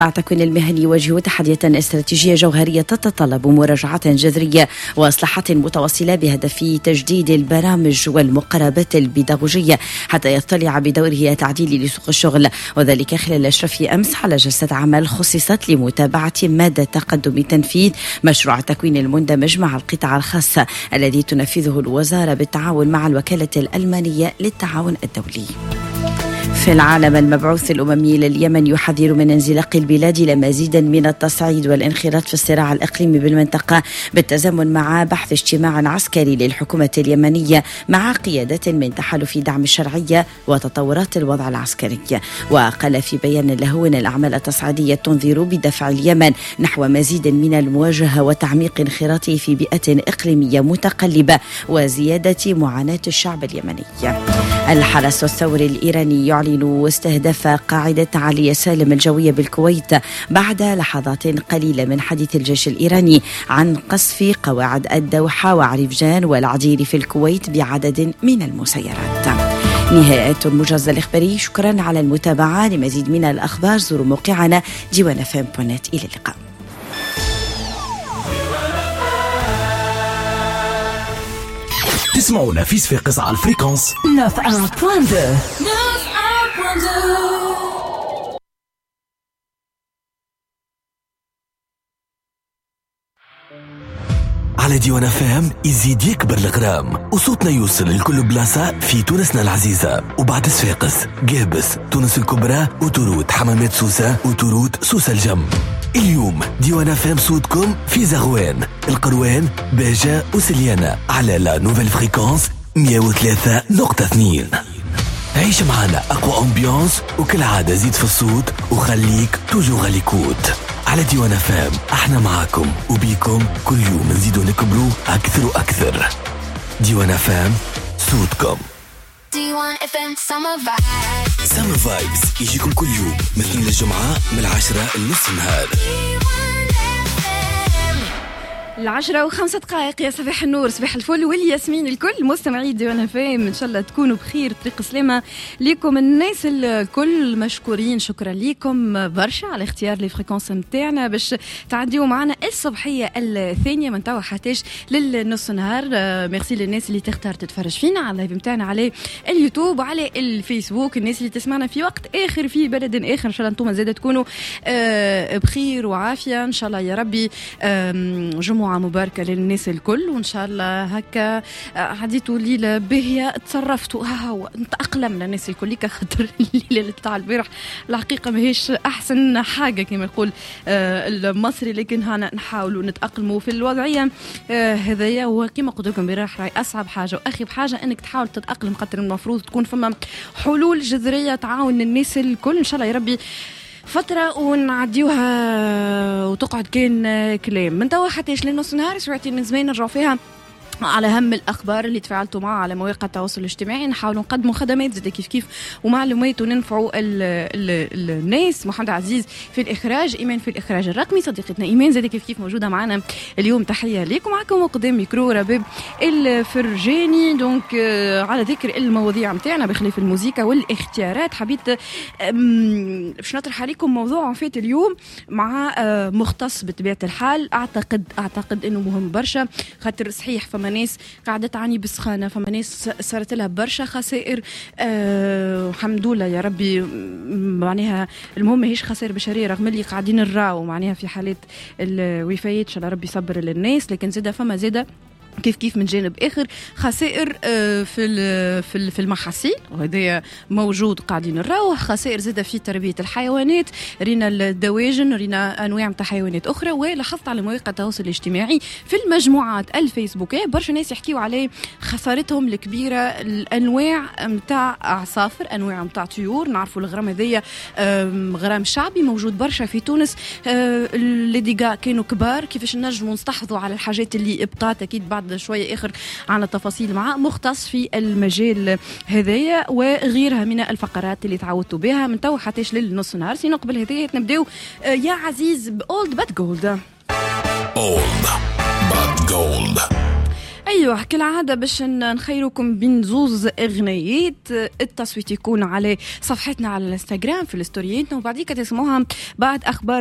التكوين المهني يواجه تحدية استراتيجية جوهرية تتطلب مراجعة جذرية وإصلاحات متواصلة بهدف تجديد البرامج والمقاربات البيداغوجية حتى يطلع بدوره تعديل لسوق الشغل، وذلك خلال إشراف أمس على جلسة عمل خصصت لمتابعة مدى تقدم تنفيذ مشروع التكوين المندمج مع القطاع الخاص الذي تنفذه الوزارة بالتعاون مع الوكالة الألمانية للتعاون الدولي. في العالم، المبعوث الأممي لليمن يحذر من انزلاق البلاد إلى مزيد من التصعيد والانخراط في الصراع الإقليمي بالمنطقة بالتزامن مع بحث اجتماع عسكري للحكومة اليمنية مع قيادة من تحالف دعم الشرعية وتطورات الوضع العسكري. وقال في بيان له أن الأعمال التصعيدية تنذر بدفع اليمن نحو مزيد من المواجهة وتعميق انخراطه في بيئة إقليمية متقلبة وزيادة معاناة الشعب اليمني. الحرس الثوري الإيراني يعلن استهداف قاعدة علي سالم الجوية بالكويت بعد لحظات قليلة من حديث الجيش الإيراني عن قصف قواعد الدوحة وعريفجان والعدير في الكويت بعدد من المسيرات. نهاية الموجز الإخباري. شكرا على المتابعة. لمزيد من الأخبار زوروا موقعنا diwanfm.net. إلى اللقاء. تسمعونا في صفاقس على الفريكونس 91.2. على ديوان فام يزيد يكبر الغرام وصوتنا يوصل لكل بلاصة في تونسنا العزيزة وبعد صفاقس قابس تونس الكبرى وتروت حمامات سوسة وتروت سوسة الجم. اليوم ديوان فام صوتكم في زغوان القروان باجة وسليانة على لا نوفيل فريكونس 103.2. عيش معنا أقوى أمبيانس وكل عادة زيد في الصوت وخليك توجو غاليكوت. على ديوان فام احنا معاكم وبيكم كل يوم نزيدو نكبروا أكثر وأكثر. ديوان فام صوتكم. ديوان FM Summer Vibes يجيكم كل يوم مثل الجمعة من 10 لنص النهار. 10:05 يا صباح النور، صباح الفل والياسمين الكل مستمعي ديوان فام. ان شاء الله تكونوا بخير، طريق سلامة ليكم الناس الكل مشكورين. شكرا لكم برشا على اختيار الفريكونس نتاعنا باش تعديوا معنا الصبحية الثانية من توا حتىش للنص نهار. ميرسي للناس اللي تختار تتفرج فينا على اللايف نتاعنا على اليوتيوب وعلى الفيسبوك، الناس اللي تسمعنا في وقت اخر في بلد اخر. ان شاء الله انتم زاده تكونوا بخير وعافية ان شاء الله يا ربي. جمعة مباركة للناس الكل، وإن شاء الله هكا عديتوا ليلة باهية، تصرفتوا نتأقلم للناس الكل. ليك خاطر الليلة تاع البارح الحقيقة ماهيش أحسن حاجة كما يقول المصري، لكن هنا نحاولوا نتأقلموا في الوضعية هذايا. وكما قلت لكم البارح راي أصعب حاجة وأخيب حاجة أنك تحاول تتأقلم، خاطر المفروض تكون فما حلول جذرية تعاون الناس الكل. إن شاء الله يا ربي فترة ونعديوها وتقعد كان كلام من توا حتى لنص نهار. ساعتين من زمان نرجعوا فيها على أهم الأخبار اللي تفاعلتوا معها على مواقع التواصل الاجتماعي. نحاولوا نقدموا خدمات زي كيف ومعلومات وننفعوا الناس. محمد عزيز في الإخراج، إيمان في الإخراج الرقمي، صديقتنا إيمان زي كيف موجودة معنا اليوم. تحية لكم. معكم وقدام ميكرو رباب الفرجاني. دونك على ذكر المواضيع متاعنا بخلاف الموسيقى والاختيارات، حبيت باش نطرح عليكم موضوع فات اليوم مع مختص بطبيعة الحال. أعتقد إنه مهم برشا، خاطر صحيح فما ناس قاعدة تعاني بسخانة، فما ناس صارت لها برشا خسائر. الحمد لله يا ربي، معناها المهم ماهيش خسائر بشرية رغم اللي قاعدين نراو معناها في حالات الوفيات. إن شاء الله ربي يصبر للناس، لكن زيدا فما زيدا كيف من جانب آخر خسائر في المحاصيل، وهذا موجود قاعدين نراوه. خسائر زادة في تربية الحيوانات، رينا الدواجن، رينا أنواع متاع حيوانات أخرى. ولاحظت على مواقع التواصل الاجتماعي في المجموعات الفيسبوكية برشا ناس يحكيوا عليه خسارتهم الكبيرة الأنواع متاع عصافر، أنواع متاع طيور. نعرفوا الغرام هذيا غرام شعبي موجود برشا في تونس. الليديغا كانوا كبار، كيفاش نجموا نستحفظوا على الحاجات اللي ابقات. أكيد بعد شوية آخر على تفاصيل معه مختص في المجال هذايا وغيرها من الفقرات اللي تعودتوا بها من تو حتىش للنص نهار. سينو قبل هذايا نبداو يا عزيز بأولد بات جولد. Old but gold. ايوه كالعاده باش نخيركم بين زوز اغنيات. التصويت يكون على صفحتنا على الانستغرام في الستوريات، وبعديك تسمعوها بعد اخبار